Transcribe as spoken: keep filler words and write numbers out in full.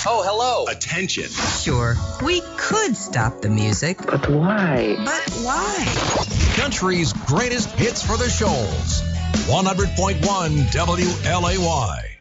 Oh, hello. Attention. Sure, we could stop the music. But why? But why? Country's greatest hits for the Shoals. one hundred point one W L A Y.